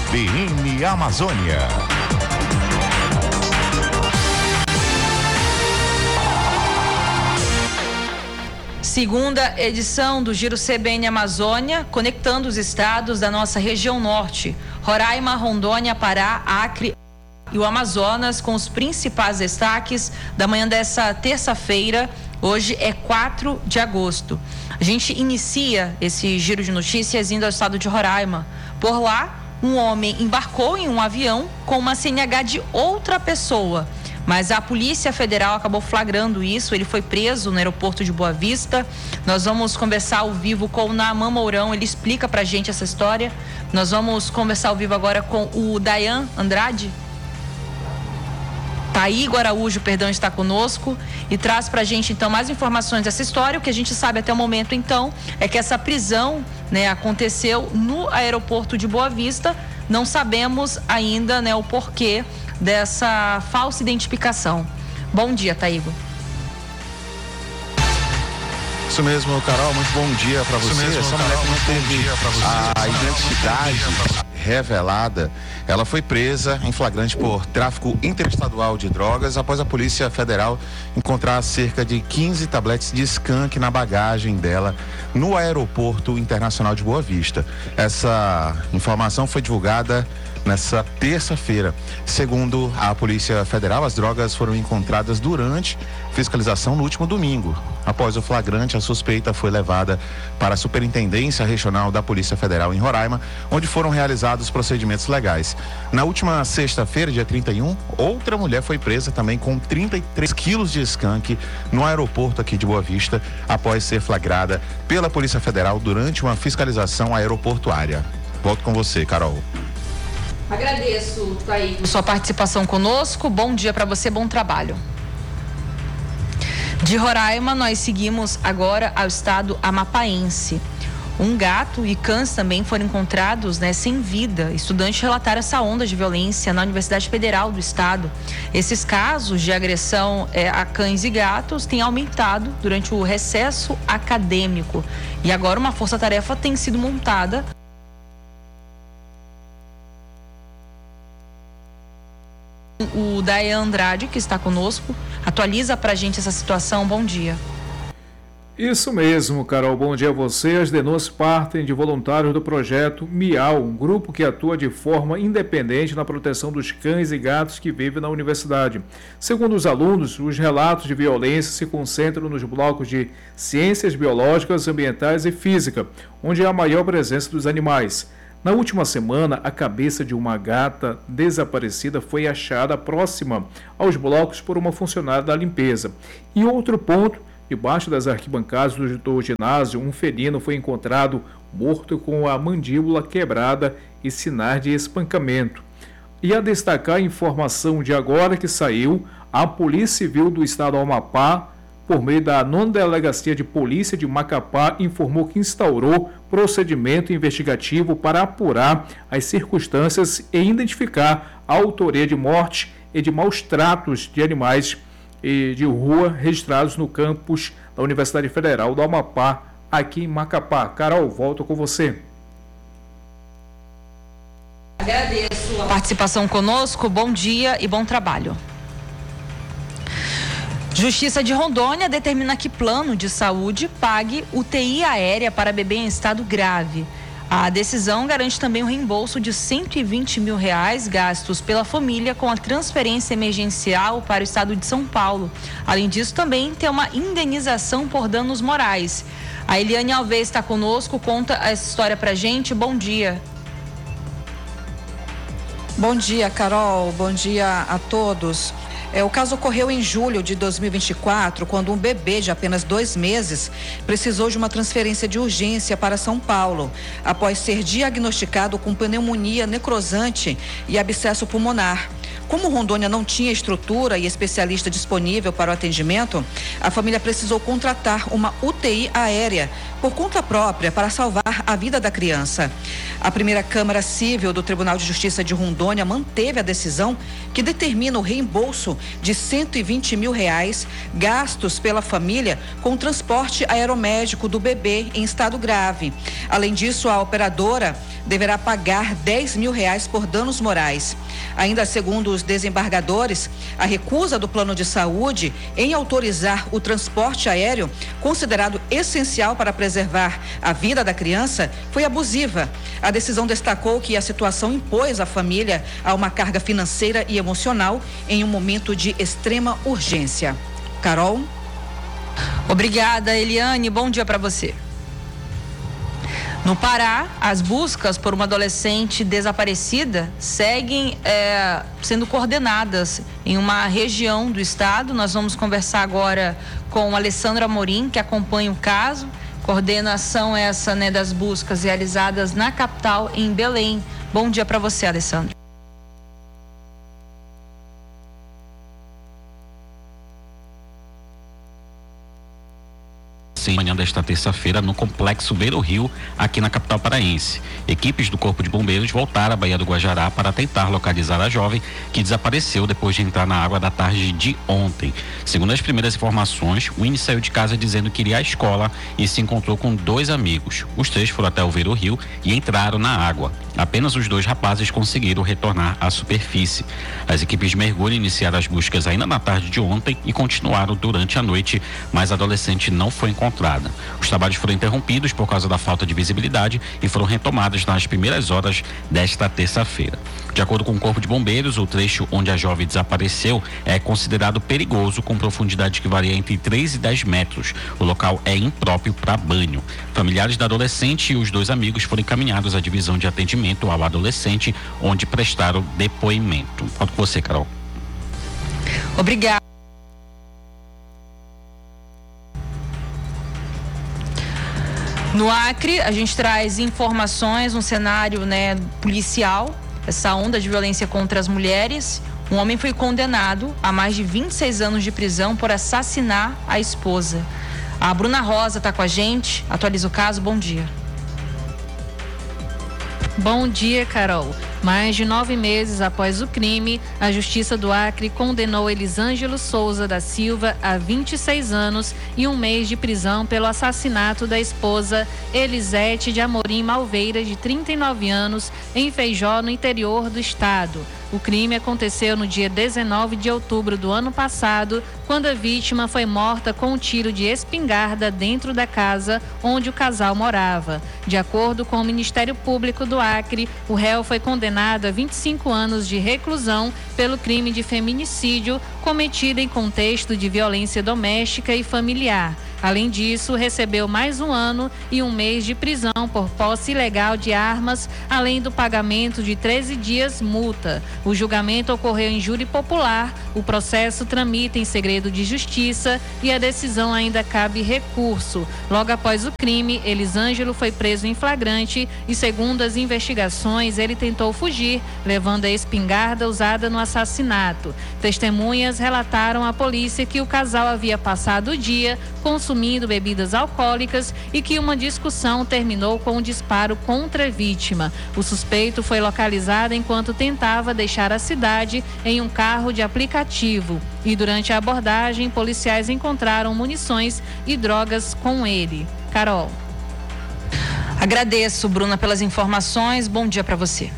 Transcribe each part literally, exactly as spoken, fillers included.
B N Amazônia. Segunda edição do Giro C B N Amazônia, conectando os estados da nossa região norte, Roraima, Rondônia, Pará, Acre e o Amazonas, com os principais destaques da manhã dessa terça-feira. Hoje é quatro de agosto. A gente inicia esse giro de notícias indo ao estado de Roraima. Por lá, um homem embarcou em um avião com uma C N H de outra pessoa, mas a Polícia Federal acabou flagrando isso. Ele foi preso no aeroporto de Boa Vista. Nós vamos conversar ao vivo com o Naaman Mourão, ele explica pra gente essa história. Nós vamos conversar ao vivo agora com o Dayan Andrade. Taígo Araújo, perdão, está conosco e traz pra gente então mais informações dessa história. O que a gente sabe até o momento então é que essa prisão, né, aconteceu no aeroporto de Boa Vista. Não sabemos ainda, né, o porquê dessa falsa identificação. Bom dia, Taígo. Isso mesmo, Carol, muito bom dia para você. Mesmo, Essa Carol, mulher que não teve você, a identidade revelada, ela foi presa em flagrante por tráfico interestadual de drogas após a Polícia Federal encontrar cerca de quinze tabletes de skunk na bagagem dela no Aeroporto Internacional de Boa Vista. Essa informação foi divulgada nessa terça-feira. Segundo a Polícia Federal, as drogas foram encontradas durante fiscalização no último domingo. Após o flagrante, a suspeita foi levada para a Superintendência Regional da Polícia Federal em Roraima, onde foram realizados procedimentos legais. Na última sexta-feira, dia trinta e um, outra mulher foi presa também com trinta e três quilos de skunk no aeroporto aqui de Boa Vista, após ser flagrada pela Polícia Federal durante uma fiscalização aeroportuária. Volto com você, Carol. Agradeço, Taígo, sua participação conosco. Bom dia para você, bom trabalho. De Roraima, nós seguimos agora ao estado amapaense. Um gato e cães também foram encontrados, né, sem vida. Estudantes relataram essa onda de violência na Universidade Federal do Estado. Esses casos de agressão é, a cães e gatos têm aumentado durante o recesso acadêmico. E agora uma força-tarefa tem sido montada. O Dayan Andrade, que está conosco, atualiza pra gente essa situação. Bom dia. Isso mesmo, Carol. Bom dia a você. As denúncias partem de voluntários do projeto Miau, um grupo que atua de forma independente na proteção dos cães e gatos que vivem na universidade. Segundo os alunos, os relatos de violência se concentram nos blocos de Ciências Biológicas, Ambientais e Física, onde há a maior presença dos animais. Na última semana, a cabeça de uma gata desaparecida foi achada próxima aos blocos por uma funcionária da limpeza. Em outro ponto, debaixo das arquibancadas do ginásio, um felino foi encontrado morto com a mandíbula quebrada e sinais de espancamento. E a destacar a informação de agora que saiu, a Polícia Civil do Estado do Amapá, por meio da nona Delegacia de Polícia de Macapá, informou que instaurou procedimento investigativo para apurar as circunstâncias e identificar a autoria de morte e de maus tratos de animais e de rua registrados no campus da Universidade Federal do Amapá, aqui em Macapá. Carol, volto com você. Agradeço a participação conosco. Bom dia e bom trabalho. Justiça de Rondônia determina que plano de saúde pague U T I aérea para bebê em estado grave. A decisão garante também o reembolso de cento e vinte mil reais gastos pela família com a transferência emergencial para o estado de São Paulo. Além disso, também tem uma indenização por danos morais. A Eliane Alves está conosco, conta essa história pra gente. Bom dia. Bom dia, Carol. Bom dia a todos. É, o caso ocorreu em julho de dois mil e vinte e quatro, quando um bebê de apenas dois meses precisou de uma transferência de urgência para São Paulo, após ser diagnosticado com pneumonia necrosante e abscesso pulmonar. Como Rondônia não tinha estrutura e especialista disponível para o atendimento, a família precisou contratar uma U T I aérea por conta própria para salvar a vida da criança. A primeira Câmara Civil do Tribunal de Justiça de Rondônia manteve a decisão que determina o reembolso de cento e vinte mil reais gastos pela família com o transporte aeromédico do bebê em estado grave. Além disso, a operadora deverá pagar dez mil reais por danos morais. Ainda segundo os desembargadores, a recusa do plano de saúde em autorizar o transporte aéreo, considerado essencial para preservar a vida da criança, foi abusiva. A decisão destacou que a situação impôs à família a uma carga financeira e emocional em um momento de extrema urgência. Carol? Obrigada, Eliane. Bom dia para você. No Pará, as buscas por uma adolescente desaparecida seguem é, sendo coordenadas em uma região do estado. Nós vamos conversar agora com Alessandra Amorim, que acompanha o caso. Coordenação essa, né, das buscas realizadas na capital, em Belém. Bom dia para você, Alessandra. Manhã desta terça-feira no Complexo Beira Rio, aqui na capital paraense. Equipes do Corpo de Bombeiros voltaram à Baía do Guajará para tentar localizar a jovem que desapareceu depois de entrar na água da tarde de ontem. Segundo as primeiras informações, Winnie saiu de casa dizendo que iria à escola e se encontrou com dois amigos. Os três foram até o Beira Rio e entraram na água. Apenas os dois rapazes conseguiram retornar à superfície. As equipes de mergulho iniciaram as buscas ainda na tarde de ontem e continuaram durante a noite, mas a adolescente não foi encontrada. Os trabalhos foram interrompidos por causa da falta de visibilidade e foram retomados nas primeiras horas desta terça-feira. De acordo com o Corpo de Bombeiros, o trecho onde a jovem desapareceu é considerado perigoso, com profundidade que varia entre três e dez metros. O local é impróprio para banho. Familiares da adolescente e os dois amigos foram encaminhados à divisão de atendimento ao adolescente, onde prestaram depoimento. Volto com você, Carol. Obrigada. No Acre, a gente traz informações, um cenário, né, policial, essa onda de violência contra as mulheres. Um homem foi condenado a mais de vinte e seis anos de prisão por assassinar a esposa. A Bruna Rosa está com a gente, atualiza o caso. Bom dia. Bom dia, Carol. Mais de nove meses após o crime, a Justiça do Acre condenou Elisângelo Souza da Silva a vinte e seis anos e um mês de prisão pelo assassinato da esposa Elisete de Amorim Malveira, de trinta e nove anos, em Feijó, no interior do estado. O crime aconteceu no dia dezenove de outubro do ano passado, quando a vítima foi morta com um tiro de espingarda dentro da casa onde o casal morava. De acordo com o Ministério Público do Acre, o réu foi condenado a vinte e cinco anos de reclusão pelo crime de feminicídio cometido em contexto de violência doméstica e familiar. Além disso, recebeu mais um ano e um mês de prisão por posse ilegal de armas, além do pagamento de treze dias multa. O julgamento ocorreu em júri popular, o processo tramita em segredo de justiça e a decisão ainda cabe recurso. Logo após o crime, Elisângelo foi preso em flagrante e, segundo as investigações, ele tentou fugir, levando a espingarda usada no assassinato. Testemunhas relataram à polícia que o casal havia passado o dia consumindo bebidas alcoólicas e que uma discussão terminou com um disparo contra a vítima. O suspeito foi localizado enquanto tentava deixar a cidade em um carro de aplicativo e, durante a abordagem, policiais encontraram munições e drogas com ele. Carol. Agradeço, Bruna, pelas informações. Bom dia para você.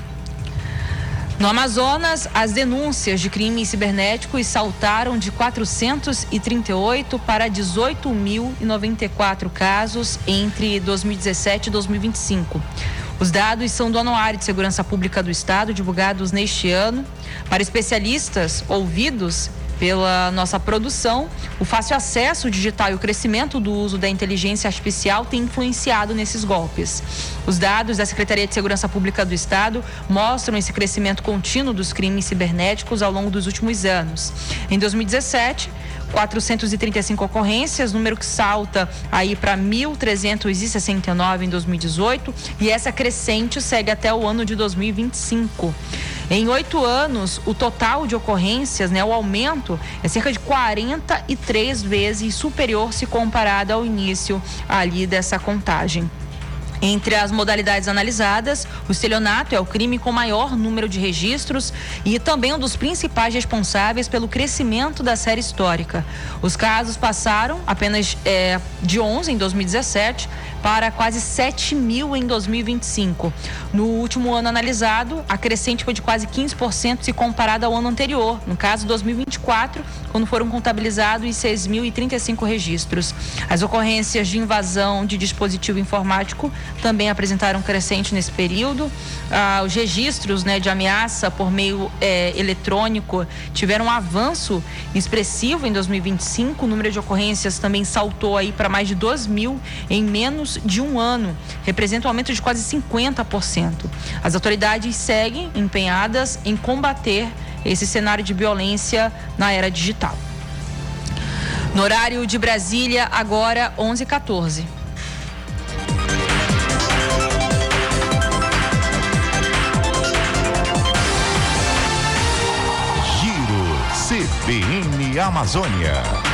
No Amazonas, as denúncias de crimes cibernéticos saltaram de quatrocentos e trinta e oito para dezoito mil e noventa e quatro casos entre dois mil e dezessete e dois mil e vinte e cinco. Os dados são do Anuário de Segurança Pública do Estado, divulgados neste ano. Para especialistas ouvidos pela nossa produção, o fácil acesso digital e o crescimento do uso da inteligência artificial tem influenciado nesses golpes. Os dados da Secretaria de Segurança Pública do Estado mostram esse crescimento contínuo dos crimes cibernéticos ao longo dos últimos anos. Em dois mil e dezessete, quatrocentas e trinta e cinco ocorrências, número que salta aí para mil trezentos e sessenta e nove em dois mil e dezoito, e essa crescente segue até o ano de dois mil e vinte e cinco. Em oito anos, o total de ocorrências, né, o aumento é cerca de quarenta e três vezes superior se comparado ao início ali dessa contagem. Entre as modalidades analisadas, o estelionato é o crime com maior número de registros e também um dos principais responsáveis pelo crescimento da série histórica. Os casos passaram apenas é, de onze em dois mil e dezessete para quase sete mil em dois mil e vinte e cinco. No último ano analisado, a crescente foi de quase quinze por cento se comparado ao ano anterior, no caso dois mil e vinte e quatro, quando foram contabilizados seis mil e trinta e cinco registros. As ocorrências de invasão de dispositivo informático também apresentaram crescente nesse período. Ah, os registros, né, de ameaça por meio eh, eletrônico tiveram um avanço expressivo em dois mil e vinte e cinco. O número de ocorrências também saltou aí para mais de dois mil em menos de um ano. Representa um aumento de quase cinquenta por cento. As autoridades seguem empenhadas em combater esse cenário de violência na era digital. No horário de Brasília, agora onze e quatorze. Giro C B N Amazônia.